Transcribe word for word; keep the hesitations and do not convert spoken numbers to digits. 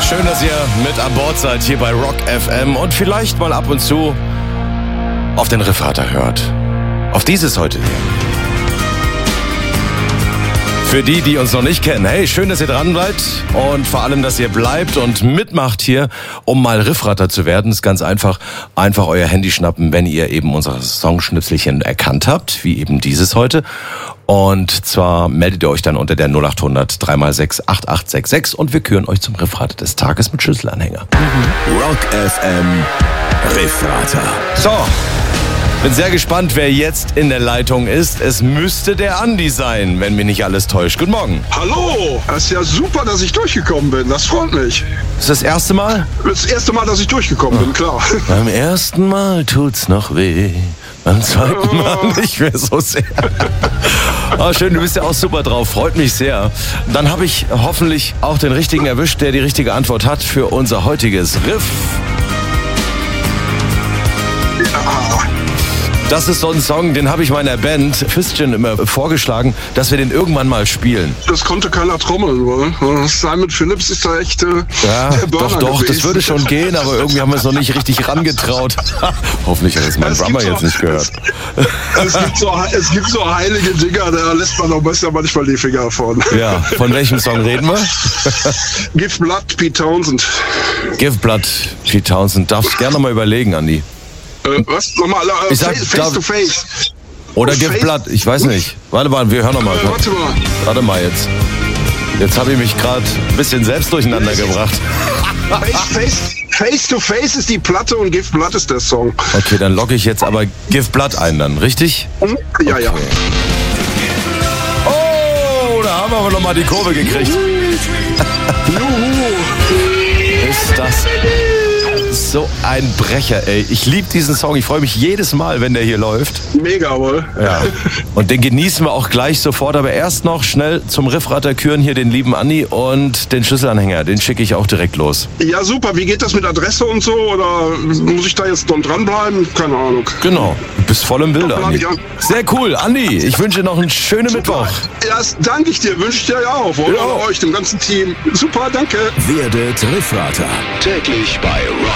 Schön, dass ihr mit an Bord seid hier bei Rock F M und vielleicht mal ab und zu auf den Riffrater hört. Auf dieses heute hier. Für die, die uns noch nicht kennen, hey, schön, dass ihr dran bleibt und vor allem, dass ihr bleibt und mitmacht hier, um mal Riffrater zu werden. Ist ganz einfach, einfach euer Handy schnappen, wenn ihr eben unsere Songschnipselchen erkannt habt, wie eben dieses heute. Und zwar meldet ihr euch dann unter der null acht hundert drei mal sechs acht acht sechs sechs und wir küren euch zum Riffrater des Tages mit Schlüsselanhänger. Mhm. Rock F M Riffrater. So. Bin sehr gespannt, wer jetzt in der Leitung ist. Es müsste der Andi sein, wenn mich nicht alles täuscht. Guten Morgen. Hallo, das ist ja super, dass ich durchgekommen bin. Das freut mich. Ist das erste Mal? Das erste Mal, dass ich durchgekommen oh. bin, klar. Beim ersten Mal tut's noch weh. Beim zweiten Mal nicht mehr so sehr. Oh, schön, du bist ja auch super drauf. Freut mich sehr. Dann habe ich hoffentlich auch den richtigen erwischt, der die richtige Antwort hat für unser heutiges Riff. Ja. Das ist so ein Song, den habe ich meiner Band Fistchen immer vorgeschlagen, dass wir den irgendwann mal spielen. Das konnte keiner trommeln, oder? Simon Phillips ist da echt äh, ja, der Burner doch, doch, gewesen. Das würde schon gehen, aber irgendwie haben wir es noch nicht richtig rangetraut. Hoffentlich hat es mein es Drummer jetzt so, nicht gehört. Es, es, gibt so, es gibt so heilige Dinger, da lässt man auch besser manchmal die Finger von. Ja, von welchem Song reden wir? Give Blood, Pete Townsend. Give Blood, Pete Townsend. Darfst gerne mal überlegen, Andi. Äh, was? Nochmal, äh, ich sag, face, face to face. Oder oh, Give face. Blood, ich weiß nicht. Warte mal, wir hören noch mal. Äh, warte mal. Warte mal jetzt. Jetzt habe ich mich gerade ein bisschen selbst durcheinander gebracht. Face, face, face to Face ist die Platte und Give Blood ist der Song. Okay, dann logge ich jetzt aber Give Blood ein dann, richtig? Hm? Ja, okay. ja. Oh, da haben wir aber noch mal die Kurve gekriegt. Ist das so ein Brecher, ey. Ich liebe diesen Song. Ich freue mich jedes Mal, wenn der hier läuft. Mega, wohl. Ja. Und den genießen wir auch gleich sofort. Aber erst noch schnell zum Riffrater küren hier den lieben Andi und den Schlüsselanhänger. Den schicke ich auch direkt los. Ja, super. Wie geht das mit Adresse und so? Oder muss ich da jetzt noch dranbleiben? Keine Ahnung. Genau. Du bist voll im Bilde, Andi. Sehr cool. Andi, ich wünsche dir noch einen schönen super. Mittwoch. Ja, das danke ich dir. Wünsche ich dir ja auch. Oder ja. Euch, dem ganzen Team. Super, danke. Werdet Riffrater. Täglich bei Rock